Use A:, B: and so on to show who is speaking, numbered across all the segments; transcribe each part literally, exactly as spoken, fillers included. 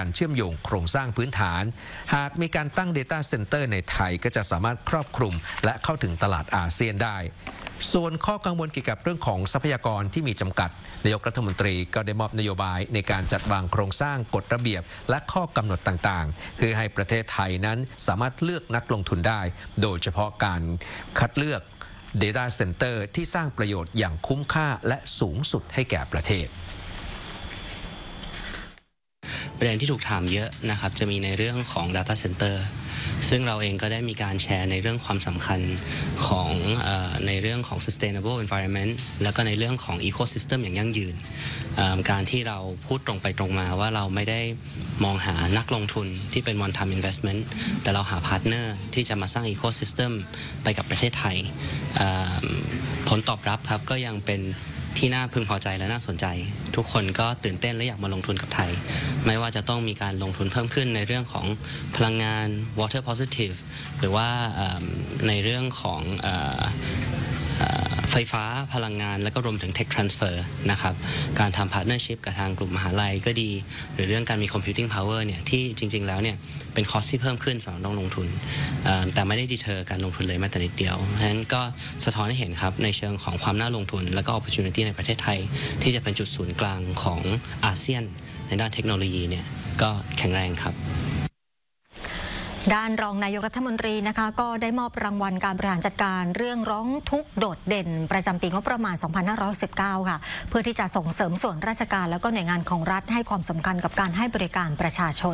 A: เชื่อมโยงโครงสร้างพื้นฐานหากมีการตั้ง Data Center ในไทยก็จะสามารถครอบคลุมและเข้าถึงตลาดอาเซียนได้ส่วนข้อกังวลเกี่ยวกับเรื่องของทรัพยากรที่มีจำกัดนายกรัฐมนตรีก็ได้มอบนโยบายในการจัดวางโครงสร้างกฎระเบียบและข้อกำหนดต่างๆเพื่อให้ประเทศไทยนั้นสามารถเลือกนักลงทุนได้โดยเฉพาะการคัดเลือก Data Center ที่สร้างประโยชน์อย่างคุ้มค่าและสูงสุดให้แก่ประเทศ
B: ประเด็นที่ถูกถามเยอะนะครับจะมีในเรื่องของ Data Center ซึ่งเราเองก็ได้มีการแชร์ในเรื่องความสำคัญของเอ่อในเรื่องของ sustainable environment แล้วก็ในเรื่องของ ecosystem อย่างยั่งยืนการที่เราพูดตรงไปตรงมาว่าเราไม่ได้มองหานักลงทุนที่เป็น one time investment แต่เราหาพาร์ทเนอร์ที่จะมาสร้าง ecosystem ไปกับประเทศไทยผลตอบรับครับก็ยังเป็นที่น่าพึงพอใจและน่าสนใจทุกคนก็ตื่นเต้นและอยากมาลงทุนกับไทยไม่ว่าจะต้องมีการลงทุนเพิ่มขึ้นในเรื่องของพลังงาน water positive หรือว่าในเรื่องของไฟฟ้าพลังงานและก็รวมถึง tech transfer นะครับการทำ partnership กับทางกลุ่มมหาลัยก็ดีหรือเรื่องการมี computing power เนี่ยที่จริงๆแล้วเนี่ยเป็นคอสที่เพิ่มขึ้นสำหรับนักลงทุนแต่ไม่ได้ดีเทอร์การลงทุนเลยแม้แต่นิดเดียวเพราะฉะนั้นก็สะท้อนให้เห็นครับในเชิงของความน่าลงทุนและก็ opportunity ในประเทศไทยที่จะเป็นจุดศูนย์กลางของอาเซียนในด้านเทคโนโลยีเนี่ยก็แข็งแรงครับ
C: ด้านรองนายกรัฐมนตรีนะคะก็ได้มอบรางวัลการบริหารจัดการเรื่องร้องทุกข์โดดเด่นประจำปีงบประมาณ สองพันห้าร้อยหกสิบเก้า ค่ะเพื่อที่จะส่งเสริมส่วนราชการและก็หน่วยงานของรัฐให้ความสำคัญกับการให้บริการประชาชน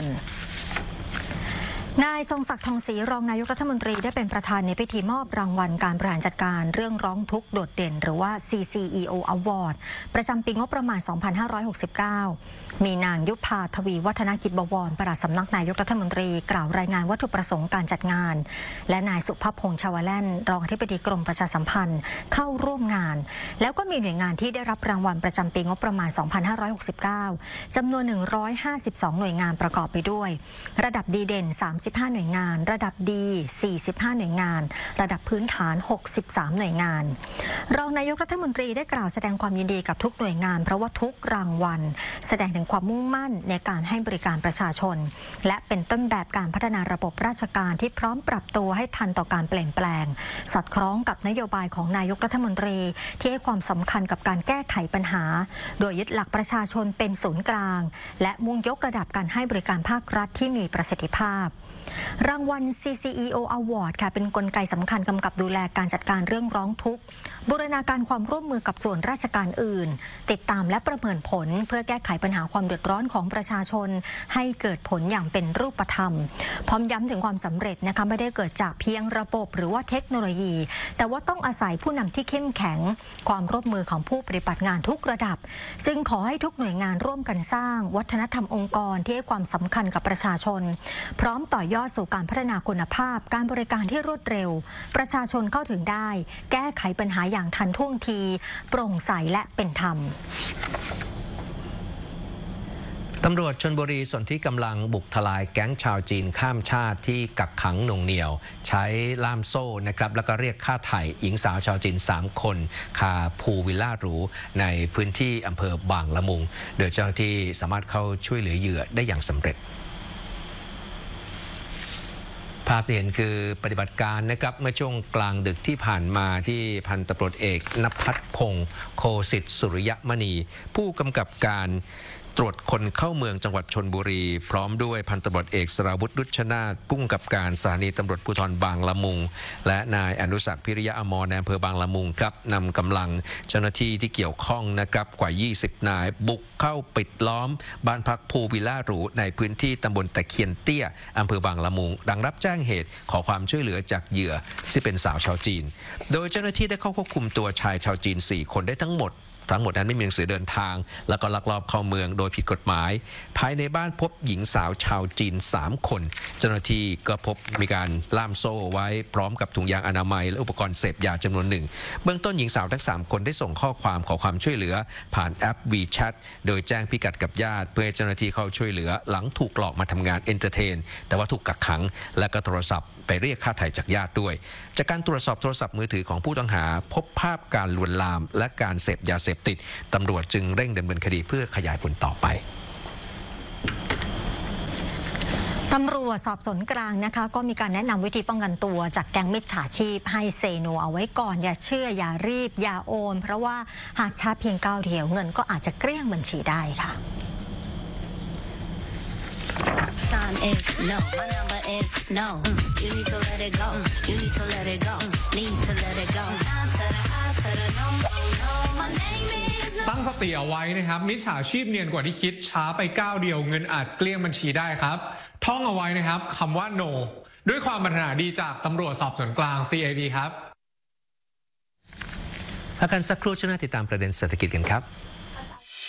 C: นายทรงศักดิ์ทองศรีรองนายกรัฐมนตรีได้เป็นประธานในพิธีมอบรางวัลการบริหารจัดการเรื่องร้องทุกข์โดดเด่นหรือว่า ซี ซี อี โอ Award ประจำปีงบประมาณ สองพันห้าร้อยหกสิบเก้า มีนางยุพาทวีวัฒนกิจบวรปลัดสำนักนายกรัฐมนตรีกล่าวรายงานวัตถุประสงค์การจัดงานและนายสุภพงษ์ชวแล่นรองอธิบดีกรมประชาสัมพันธ์เข้าร่วมงานแล้วก็มีหน่วยงานที่ได้รับรางวัลประจำปีงบประมาณ สองพันห้าร้อยหกสิบเก้า จำนวน หนึ่งร้อยห้าสิบสอง หน่วยงานประกอบไปด้วยระดับดีเด่น สามสิบห้า หน่วยงานระดับดี สี่สิบห้า หน่วยงานระดับพื้นฐาน หกสิบสาม หน่วยงานรองนายกรัฐมนตรีได้กล่าวแสดงความยินดีกับทุกหน่วยงานเพราะว่าทุกรางวัลแสดงถึงความมุ่งมั่นในการให้บริการประชาชนและเป็นต้นแบบการพัฒนาระบบราชการที่พร้อมปรับตัวให้ทันต่อการเปลี่ยนแปลงสอดคล้องกับนโยบายของนายกรัฐมนตรีที่ให้ความสำคัญกับการแก้ไขปัญหาโดยยึดหลักประชาชนเป็นศูนย์กลางและมุ่งยกระดับการให้บริการภาครัฐที่มีประสิทธิภาพรางวัล ซี ซี อี โอ Award ค่ะเป็นกลไกสำคัญกำกับดูแลการจัดการเรื่องร้องทุกข์บูรณาการความร่วมมือกับส่วนราชการอื่นติดตามและประเมินผลเพื่อแก้ไขปัญหาความเดือดร้อนของประชาชนให้เกิดผลอย่างเป็นรูปธรรมพร้อมย้ำถึงความสำเร็จนะคะไม่ได้เกิดจากเพียงระบบหรือว่าเทคโนโลยีแต่ว่าต้องอาศัยผู้นำที่เข้มแข็งความร่วมมือของผู้ปฏิบัติงานทุกระดับจึงขอให้ทุกหน่วยงานร่วมกันสร้างวัฒนธรรมองค์กรที่ให้ความสำคัญกับประชาชนพร้อมต่อยอดสู่การพัฒนาคุณภาพการบริการที่รวดเร็วประชาชนเข้าถึงได้แก้ไขปัญหาอย่างทันท่วงทีโปร่งใสและเป็นธรรม
A: ตำรวจชลบุรีส่วนที่กำลังบุกทลายแก๊งชาวจีนข้ามชาติที่กักขังหน่วงเหนี่ยวใช้ล่ามโซ่นะครับแล้วก็เรียกค่าไถ่หญิงสาวชาวจีนสามคนคาพูลวิลล่าหรูในพื้นที่อำเภอบางละมุงโดยเจ้าหน้าที่สามารถเข้าช่วยเหลือเหยื่อได้อย่างสำเร็จภาพที่เห็นคือปฏิบัติการนะครับเมื่อช่วงกลางดึกที่ผ่านมาที่พันตำรวจเอกณภัทรพงศ์โคสิทธิ์สุริยมณีผู้กำกับการตรวจคนเข้าเมืองจังหวัดชลบุรีพร้อมด้วยพันตำรวจเอกสราวุฒิ รุชนาถผู้กำกับการสถานีตำรวจภูธรบางละมุงและนายอนุศักดิ์พิริยะอมรในอำเภอบางละมุงครับนำกำลังเจ้าหน้าที่ที่เกี่ยวข้องนะครับกว่ายี่สิบนายบุกเข้าปิดล้อมบ้านพักพูลวิลล่าหรูในพื้นที่ตำบลตะเคียนเตี้ยอำเภอบางละมุงดังรับแจ้งเหตุขอความช่วยเหลือจากเหยื่อที่เป็นสาวชาวจีนโดยเจ้าหน้าที่ได้เข้าควบคุมตัวชายชาวจีนสี่คนได้ทั้งหมดทั้งหมดนั้นไม่มีหนังสือเดินทางแล้วก็ลักลอบเข้าเมืองโดยผิดกฎหมายภายในบ้านพบหญิงสาวชาวจีนสามคนเจ้าหน้าที่ก็พบมีการล่ามโซ่ไว้พร้อมกับถุงยางอนามัยและอุปกรณ์เสพยาจำนวนหนึ่งเบื้องต้นหญิงสาวทั้งสามคนได้ส่งข้อความขอความช่วยเหลือผ่านแอป WeChat โดยแจ้งพิกัดกับญาติเพื่อให้เจ้าหน้าที่เข้าช่วยเหลือหลังถูกหลอกมาทำงานเอนเตอร์เทนแต่ว่าถูกกักขังและก็โทรศัพท์ไปเรียกค่าไถ่จากญาติด้วยจากการตรวจสอบโทรศัพท์มือถือของผู้ต้องหาพบภาพการลวนลามและการเสพยาเสพติดตำรวจจึงเร่งดำเนินคดีเพื่อขยายผลต่อไป
C: ตำรวจสอบสวนกลางนะคะก็มีการแนะนำวิธีป้องกันตัวจากแก๊งมิจฉาชีพให้เซโนเอาไว้ก่อนอย่าเชื่ออย่ารีบอย่าโอนเพราะว่าหากช้าเพียงก้าวเดียวเงินก็อาจจะเกลี้ยงบัญชีได้ค่ะ
D: Time is no, my number is no. You need to let it go. You need to let it go. Need to let it go. Down to the I to the no, no. My name is no.
E: ตั้งสติเอาไว้นะครับมิจฉาชีพเนียนกว่าที่คิดช้าไปก้าวเดียวเงินอาจเกลี้ยงบัญชีได้ครับท่องเอาไว้นะครับคำว่า no ด้วยความปรารถนาดีจากตำรวจสอบสวนกลาง ซี ไอ บี ครับ
A: พักกันสักครู่ช่วงหน้าติดตามประเด็นเศรษฐกิจกันครับ